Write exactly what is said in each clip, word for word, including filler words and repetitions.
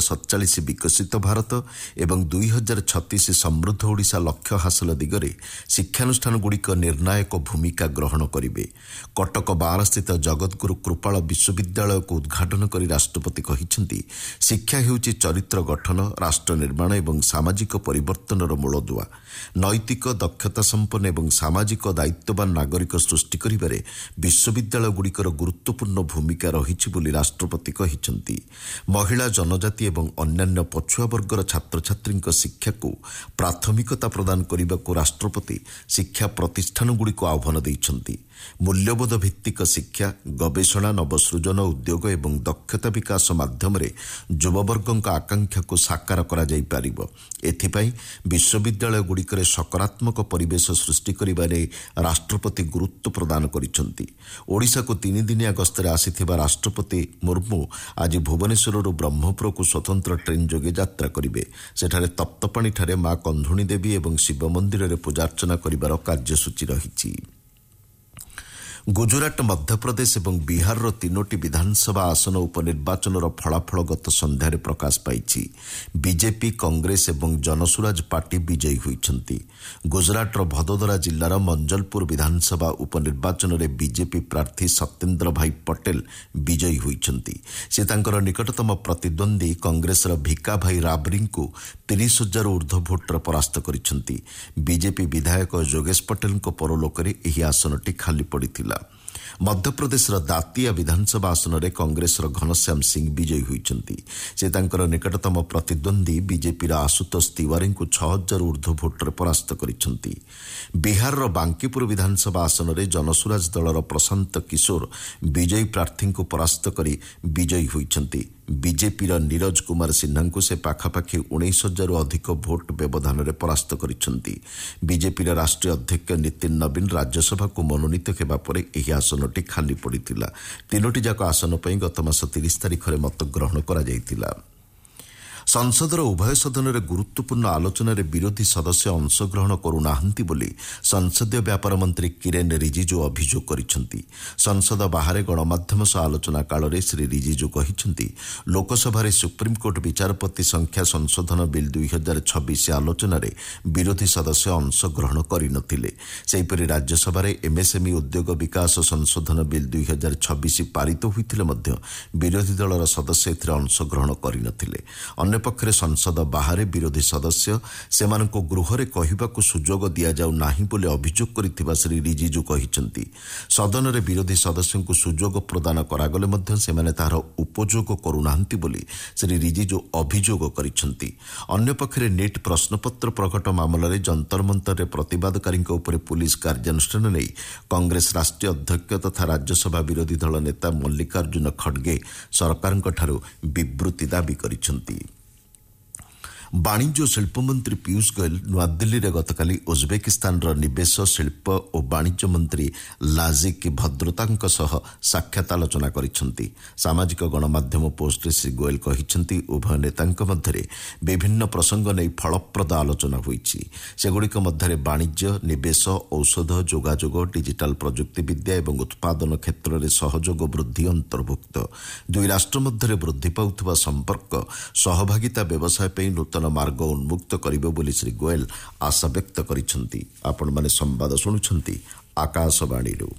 ସତଚାଳିଶ ବିକଶିତ ଭାରତ ଏବଂ ଦୁଇ ହଜାର ଛତିଶ ସମୃଦ୍ଧ ଓଡ଼ିଶା ଲକ୍ଷ୍ୟ ହାସଲ ଦିଗରେ ଶିକ୍ଷାନୁଷ୍ଠାନଗୁଡ଼ିକ ନିର୍ଣ୍ଣାୟକ ଭୂମିକା ଗ୍ରହଣ କରିବେ। କଟକ ବାରସ୍ଥିତ ଜଗତଗୁରୁ କୃପାଳ ବିଶ୍ୱବିଦ୍ୟାଳୟକୁ ଉଦ୍ଘାଟନ କରି ରାଷ୍ଟ୍ରପତି କହିଛନ୍ତି, ଶିକ୍ଷା ହେଉଛି ଚରିତ୍ର ଗଠନ, ରାଷ୍ଟ୍ର ନିର୍ମାଣ ଏବଂ ସାମାଜିକ ପରିବର୍ତ୍ତନର ମୂଳଦୁଆ। ନୈତିକ ଦକ୍ଷତା ସମ୍ପନ୍ନ ଏବଂ ସାମାଜିକ ଦାୟିତ୍ୱବାନ ନାଗରିକ ସୃଷ୍ଟି କରିବାରେ ବିଶ୍ୱବିଦ୍ୟାଳୟଗୁଡ଼ିକର ଗୁରୁତ୍ୱପୂର୍ଣ୍ଣ ଭୂମିକା ରହିଛି ବୋଲି ରାଷ୍ଟ୍ରପତି କହିଛନ୍ତି। ମହିଳା, ଜନଜାତି ଏବଂ ଅନ୍ୟାନ୍ୟ ପଛୁଆ ବର୍ଗର ଛାତ୍ରଛାତ୍ରୀଙ୍କ ଶିକ୍ଷାକୁ ପ୍ରାଥମିକତା ପ୍ରଦାନ କରିବାକୁ ରାଷ୍ଟ୍ରପତି ଶିକ୍ଷା ପ୍ରତିଷ୍ଠାନଗୁଡ଼ିକୁ ଆହ୍ୱାନ ଦେଇଛନ୍ତି। ମୂଲ୍ୟବୋଧ ଭିତ୍ତିକ ଶିକ୍ଷା, ଗବେଷଣା, ନବସୃଜନ, ଉଦ୍ୟୋଗ ଏବଂ ଦକ୍ଷତା ବିକାଶ ମାଧ୍ୟମରେ ଯୁବବର୍ଗଙ୍କ ଆକାଂକ୍ଷାକୁ ସାକାର କରାଯାଇପାରିବ। ଏଥିପାଇଁ ବିଶ୍ୱବିଦ୍ୟାଳୟଗୁଡ଼ିକରେ ସକାରାତ୍ମକ ପରିବେଶ ସୃଷ୍ଟି କରିବାରେ ରାଷ୍ଟ୍ରପତି ଗୁରୁତ୍ୱ ପ୍ରଦାନ କରିଛନ୍ତି। ଓଡ଼ିଶାକୁ ତିନିଦିନିଆ ଗସ୍ତରେ ଆସିଥିବା ରାଷ୍ଟ୍ରପତି ମୁର୍ମୁ ଆଜି ଭୁବନେଶ୍ୱରରୁ ବ୍ରହ୍ମପୁରକୁ ସ୍ୱତନ୍ତ୍ର ଟ୍ରେନ୍ ଯୋଗେ ଯାତ୍ରା କରିବେ। ସେଠାରେ ତପ୍ତପାଣିଠାରେ ମା କନ୍ଧୁଣୀ ଦେବୀ ଏବଂ ଶିବ ମନ୍ଦିରରେ ପୂଜାର୍ଚ୍ଚନା କରିବାର କାର୍ଯ୍ୟସୂଚୀ ରହିଛି। ଗୁଜରାଟ, ମଧ୍ୟପ୍ରଦେଶ ଏବଂ ବିହାରର ତିନୋଟି ବିଧାନସଭା ଆସନ ଉପନିର୍ବାଚନର ଫଳାଫଳ ଗତ ସନ୍ଧ୍ୟାରେ ପ୍ରକାଶ ପାଇଛି। ବିଜେପି, କଂଗ୍ରେସ ଏବଂ ଜନସୁରାଜ ପାର୍ଟି ବିଜୟୀ ହୋଇଛନ୍ତି। ଗୁଜରାଟର ଭଦୋଦରା ଜିଲ୍ଲାର ମଞ୍ଜଲପୁର ବିଧାନସଭା ଉପନିର୍ବାଚନରେ ବିଜେପି ପ୍ରାର୍ଥୀ ସତ୍ୟେନ୍ଦ୍ର ଭାଇ ପଟେଲ ବିଜୟୀ ହୋଇଛନ୍ତି। ସେ ତାଙ୍କର ନିକଟତମ ପ୍ରତିଦ୍ୱନ୍ଦ୍ୱୀ କଂଗ୍ରେସର ଭିକା ଭାଇ ରାବ୍ରିଙ୍କୁ ତିରିଶ ହଜାରରୁ ଉର୍ଦ୍ଧ୍ୱ ଭୋଟରେ ପରାସ୍ତ କରିଛନ୍ତି। ବିଜେପି ବିଧାୟକ ଯୋଗେଶ ପଟେଲଙ୍କ ପରଲୋକରେ ଏହି ଆସନଟି ଖାଲି ପଡ଼ିଥିଲା। ମଧ୍ୟପ୍ରଦେଶର ଦାତିଆ ବିଧାନସଭା ଆସନରେ କଂଗ୍ରେସର ଘନଶ୍ୟାମ ସିଂ ବିଜୟୀ ହୋଇଛନ୍ତି। ସେ ତାଙ୍କର ନିକଟତମ ପ୍ରତିଦ୍ୱନ୍ଦ୍ୱୀ ବିଜେପିର ଆଶୁତୋଷ ତିୱାରୀଙ୍କୁ ଛଅ ହଜାରରୁ ଉର୍ଦ୍ଧ୍ୱ ଭୋଟରେ ପରାସ୍ତ କରିଛନ୍ତି। ବିହାରର ବାଙ୍କିପୁର ବିଧାନସଭା ଆସନରେ ଜନସୁରାଜ ଦଳର ପ୍ରଶାନ୍ତ କିଶୋର ବିଜୟୀ ପ୍ରାର୍ଥୀଙ୍କୁ ପରାସ୍ତ କରି ବିଜୟୀ ହୋଇଛନ୍ତି। ବିଜେପିର ନିରଜ କୁମାର ସିହ୍ନାଙ୍କୁ ସେ ପାଖାପାଖି ଉଣେଇଶ ହଜାରରୁ ଅଧିକ ଭୋଟ ବ୍ୟବଧାନରେ ପରାସ୍ତ କରିଛନ୍ତି। ବିଜେପିର ରାଷ୍ଟ୍ରୀୟ ଅଧ୍ୟକ୍ଷ ନୀତିନ ନବୀନ ରାଜ୍ୟସଭାକୁ ମନୋନୀତ ହେବା ପରେ ଏହି ଆସନଟି ଖାଲି ପଡ଼ିଥିଲା। ତିନୋଟି ଯାକ ଆସନ ପାଇଁ ଗତ ମାସ ତିରିଶ ତାରିଖରେ ମତଗ୍ରହଣ କରାଯାଇଥିଲା। ସଂସଦର ଉଭୟ ସଦନରେ ଗୁରୁତ୍ୱପୂର୍ଣ୍ଣ ଆଲୋଚନାରେ ବିରୋଧୀ ସଦସ୍ୟ ଅଂଶଗ୍ରହଣ କରୁନାହାନ୍ତି ବୋଲି ସଂସଦୀୟ ବ୍ୟାପାର ମନ୍ତ୍ରୀ କିରେନ୍ ରିଜିଜୁ ଅଭିଯୋଗ କରିଛନ୍ତି। ସଂସଦ ବାହାରେ ଗଣମାଧ୍ୟମ ସହ ଆଲୋଚନା କାଳରେ ଶ୍ରୀ ରିଜିଜୁ କହିଛନ୍ତି, ଲୋକସଭାରେ ସୁପ୍ରିମକୋର୍ଟ ବିଚାରପତି ସଂଖ୍ୟା ସଂଶୋଧନ ବିଲ୍ ଦୁଇ ହଜାର ଛବିଶ ଆଲୋଚନାରେ ବିରୋଧୀ ସଦସ୍ୟ ଅଂଶଗ୍ରହଣ କରିନଥିଲେ। ସେହିପରି ରାଜ୍ୟସଭାରେ ଏମ୍ଏସ୍ଏମ୍ଇ ଉଦ୍ୟୋଗ ବିକାଶ ସଂଶୋଧନ ବିଲ୍ ଦୁଇ ହଜାର ଛବିଶ ପାରିତ ହୋଇଥିଲେ ମଧ୍ୟ ବିରୋଧୀ ଦଳର ସଦସ୍ୟ ଏଥିରେ ଅଂଶଗ୍ରହଣ କରିନଥିଲେ। ଅନ୍ୟପକ୍ଷରେ ସଂସଦ ବାହାରେ ବିରୋଧୀ ସଦସ୍ୟ ସେମାନଙ୍କୁ ଗୃହରେ କହିବାକୁ ସୁଯୋଗ ଦିଆଯାଉ ନାହିଁ ବୋଲି ଅଭିଯୋଗ କରିଥିବା ଶ୍ରୀ ରିଜିଜୁ କହିଛନ୍ତି। ସଦନରେ ବିରୋଧୀ ସଦସ୍ୟଙ୍କୁ ସୁଯୋଗ ପ୍ରଦାନ କରାଗଲେ ମଧ୍ୟ ସେମାନେ ତାହାର ଉପଯୋଗ କରୁନାହାନ୍ତି ବୋଲି ଶ୍ରୀ ରିଜିଜୁ ଅଭିଯୋଗ କରିଛନ୍ତି। ଅନ୍ୟପକ୍ଷରେ ନିଟ୍ ପ୍ରଶ୍ନପତ୍ର ପ୍ରଘଟ ମାମଲାରେ ଯନ୍ତରମନ୍ତରରେ ପ୍ରତିବାଦକାରୀଙ୍କ ଉପରେ ପୁଲିସ କାର୍ଯ୍ୟାନୁଷ୍ଠାନ ନେଇ କଂଗ୍ରେସ ରାଷ୍ଟ୍ରୀୟ ଅଧ୍ୟକ୍ଷ ତଥା ରାଜ୍ୟସଭା ବିରୋଧୀ ଦଳ ନେତା ମଲ୍ଲିକାର୍ଜୁନ ଖଡ୍ଗେ ସରକାରଙ୍କଠାରୁ ବିବୃତ୍ତି ଦାବି କରିଛନ୍ତି। ବାଣିଜ୍ୟ ଓ ଶିଳ୍ପମନ୍ତ୍ରୀ ପୀୟୁଷ ଗୋୟଲ ନୂଆଦିଲ୍ଲୀରେ ଗତକାଲି ଉଜବେକିସ୍ତାନର ନିବେଶ, ଶିଳ୍ପ ଓ ବାଣିଜ୍ୟ ମନ୍ତ୍ରୀ ଲାଜିକ୍ ଭଦ୍ରୋତାଙ୍କ ସହ ସାକ୍ଷାତ ଆଲୋଚନା କରିଛନ୍ତି। ସାମାଜିକ ଗଣମାଧ୍ୟମ ପୋଷ୍ଟରେ ଶ୍ରୀ ଗୋୟଲ କହିଛନ୍ତି, ଉଭୟ ନେତାଙ୍କ ମଧ୍ୟରେ ବିଭିନ୍ନ ପ୍ରସଙ୍ଗ ନେଇ ଫଳପ୍ରଦ ଆଲୋଚନା ହୋଇଛି। ସେଗୁଡ଼ିକ ମଧ୍ୟରେ ବାଣିଜ୍ୟ, ନିବେଶ, ଔଷଧ, ଯୋଗାଯୋଗ, ଡିଜିଟାଲ ପ୍ରଯୁକ୍ତିବିଦ୍ୟା ଏବଂ ଉତ୍ପାଦନ କ୍ଷେତ୍ରରେ ସହଯୋଗ ବୃଦ୍ଧି ଅନ୍ତର୍ଭୁକ୍ତ। ଦୁଇ ରାଷ୍ଟ୍ର ମଧ୍ୟରେ ବୃଦ୍ଧି ପାଉଥିବା ସମ୍ପର୍କ ସହଭାଗିତା ବ୍ୟବସାୟ ପାଇଁ ନୂତନ ମାର୍ଗ ଉନ୍ମୁକ୍ତ କରିବ ବୋଲି ଶ୍ରୀ ଗୋୟଲ ଆଶାବ୍ୟକ୍ତ କରିଛନ୍ତି। ଆପଣମାନେ ସମ୍ବାଦ ଶୁଣୁଛନ୍ତି ଆକାଶବାଣୀରୁ।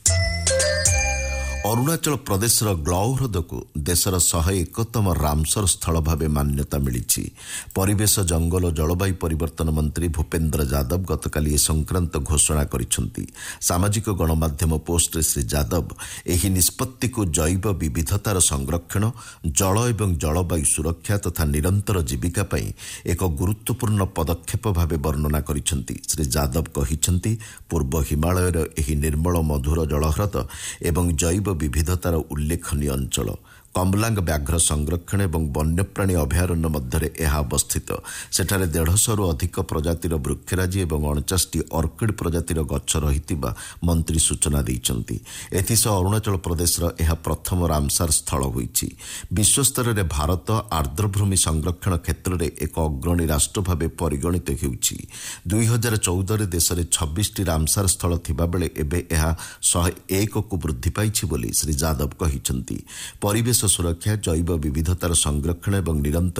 ଅରୁଣାଚଳ ପ୍ରଦେଶର ଗ୍ଲଉ ହ୍ରଦକୁ ଦେଶର ଶହେ ଏକତମ ରାମସର ସ୍ଥଳ ଭାବେ ମାନ୍ୟତା ମିଳିଛି। ପରିବେଶ, ଜଙ୍ଗଲ ଓ ଜଳବାୟୁ ପରିବର୍ତ୍ତନ ମନ୍ତ୍ରୀ ଭୂପେନ୍ଦ୍ର ଯାଦବ ଗତକାଲି ଏ ସଂକ୍ରାନ୍ତ ଘୋଷଣା କରିଛନ୍ତି। ସାମାଜିକ ଗଣମାଧ୍ୟମ ପୋଷ୍ଟରେ ଶ୍ରୀ ଯାଦବ ଏହି ନିଷ୍ପତ୍ତିକୁ ଜୈବ ବିବିଧତାର ସଂରକ୍ଷଣ, ଜଳ ଏବଂ ଜଳବାୟୁ ସୁରକ୍ଷା ତଥା ନିରନ୍ତର ଜୀବିକା ପାଇଁ ଏକ ଗୁରୁତ୍ୱପୂର୍ଣ୍ଣ ପଦକ୍ଷେପ ଭାବେ ବର୍ଣ୍ଣନା କରିଛନ୍ତି। ଶ୍ରୀ ଯାଦବ କହିଛନ୍ତି, ପୂର୍ବ ହିମାଳୟର ଏହି ନିର୍ମଳ ମଧୁର ଜଳହ୍ରଦ ଏବଂ ଜୈବ ବିବିଧତାର ଉଲ୍ଲେଖନୀୟ ଅଞ୍ଚଳ। କମଲାଙ୍ଗ ବ୍ୟାଘ୍ର ସଂରକ୍ଷଣ ଏବଂ ବନ୍ୟପ୍ରାଣୀ ଅଭୟାରଣ୍ୟ ମଧ୍ୟରେ ଏହା ଅବସ୍ଥିତ। ସେଠାରେ ଦେଢ଼ଶହରୁ ଅଧିକ ପ୍ରଜାତିର ବୃକ୍ଷରାଜି ଏବଂ ଅଣଚାଶଟି ଅର୍କିଡ୍ ପ୍ରଜାତିର ଗଛ ରହିଥିବା ମନ୍ତ୍ରୀ ସୂଚନା ଦେଇଛନ୍ତି। ଏଥିସହ ଅରୁଣାଚଳ ପ୍ରଦେଶର ଏହା ପ୍ରଥମ ରାମସାର ସ୍ଥଳ ହୋଇଛି। ବିଶ୍ୱସ୍ତରରେ ଭାରତ ଆର୍ଦ୍ରଭୂମି ସଂରକ୍ଷଣ କ୍ଷେତ୍ରରେ ଏକ ଅଗ୍ରଣୀ ରାଷ୍ଟ୍ର ଭାବେ ପରିଗଣିତ ହେଉଛି। ଦୁଇ ହଜାର ଚଉଦରେ ଦେଶରେ ଛବିଶଟି ରାମସାର ସ୍ଥଳ ଥିବାବେଳେ ଏବେ ଏହା ଶହେ ଏକକୁ ବୃଦ୍ଧି ପାଇଛି ବୋଲି ଶ୍ରୀ ଯାଦବ କହିଛନ୍ତି। ପରିବେଶ ସୁରକ୍ଷା, ଜୈବ ବିବିଧତାର ସଂରକ୍ଷଣ ଏବଂ ନିରନ୍ତର